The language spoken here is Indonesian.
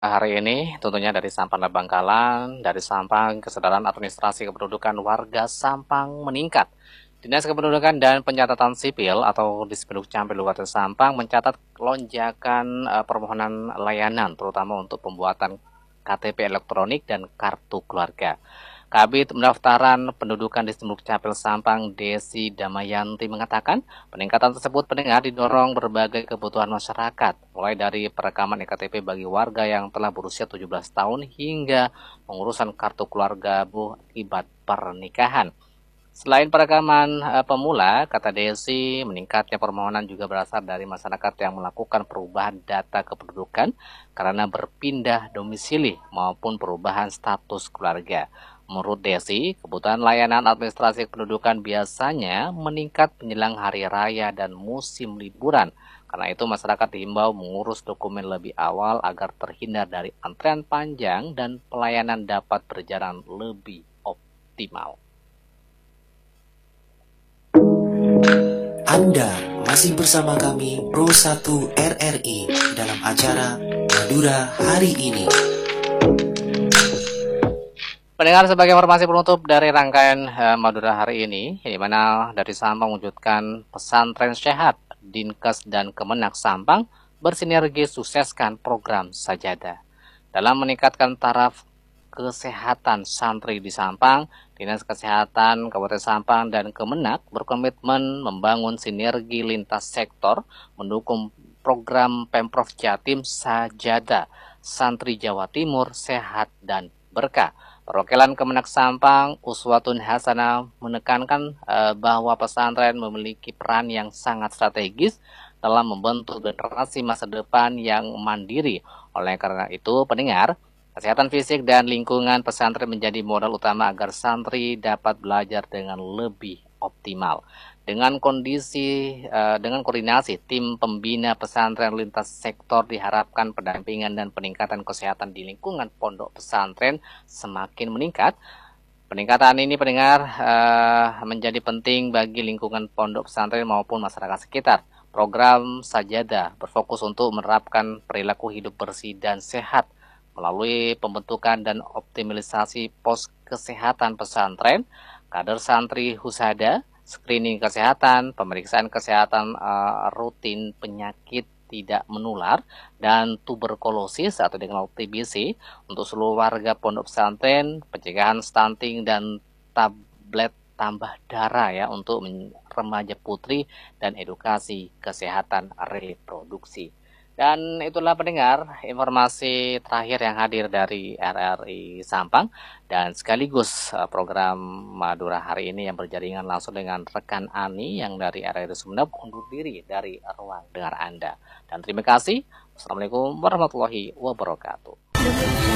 Hari ini tentunya dari Sampang dan Bangkalan, dari Sampang kesadaran administrasi kependudukan warga Sampang meningkat. Dinas Kependudukan dan Pencatatan Sipil atau Dispenduk Campil Kabupaten Sampang mencatat lonjakan permohonan layanan terutama untuk pembuatan KTP elektronik dan kartu keluarga. Kabid Pendaftaran Pendudukan di Dukcapil Sampang, Desi Damayanti mengatakan, peningkatan tersebut pendengar didorong berbagai kebutuhan masyarakat, mulai dari perekaman EKTP bagi warga yang telah berusia 17 tahun hingga pengurusan kartu keluarga akibat pernikahan. Selain perekaman pemula, kata Desi, meningkatnya permohonan juga berasal dari masyarakat yang melakukan perubahan data kependudukan karena berpindah domisili maupun perubahan status keluarga. Menurut Desi, kebutuhan layanan administrasi kependudukan biasanya meningkat menjelang hari raya dan musim liburan. Karena itu masyarakat diimbau mengurus dokumen lebih awal agar terhindar dari antrean panjang dan pelayanan dapat berjalan lebih optimal. Anda masih bersama kami Pro 1 RRI dalam acara Madura Hari Ini. Pendengar, sebagai informasi penutup dari rangkaian Madura hari ini, di mana dari Sampang mewujudkan pesantren sehat, Dinkes dan Kemenak Sampang bersinergi sukseskan program Sajadah. Dalam meningkatkan taraf kesehatan santri di Sampang, Dinas Kesehatan Kabupaten Sampang dan Kemenak berkomitmen membangun sinergi lintas sektor, mendukung program Pemprov Jatim Sajadah, Santri Jawa Timur Sehat dan Berkah. Perwakilan Kemenak Sampang, Uswatun Hasanah, menekankan bahwa pesantren memiliki peran yang sangat strategis dalam membentuk generasi masa depan yang mandiri. Oleh karena itu, pendengar, kesehatan fisik dan lingkungan pesantren menjadi modal utama agar santri dapat belajar dengan lebih optimal. Dengan koordinasi tim pembina pesantren lintas sektor diharapkan pendampingan dan peningkatan kesehatan di lingkungan pondok pesantren semakin meningkat. Peningkatan ini pendengar menjadi penting bagi lingkungan pondok pesantren maupun masyarakat sekitar. Program Sajadah berfokus untuk menerapkan perilaku hidup bersih dan sehat melalui pembentukan dan optimalisasi pos kesehatan pesantren, kader santri husada, screening kesehatan, pemeriksaan kesehatan rutin penyakit tidak menular, dan tuberkulosis atau dengan TBC untuk seluruh warga pondok pesantren, pencegahan stunting dan tablet tambah darah ya untuk remaja putri dan edukasi kesehatan reproduksi. Dan itulah pendengar informasi terakhir yang hadir dari RRI Sampang dan sekaligus program Madura hari ini yang berjaringan langsung dengan rekan Ani yang dari RRI Sumeneb undur diri dari ruang dengar Anda. Dan terima kasih. Assalamualaikum warahmatullahi wabarakatuh.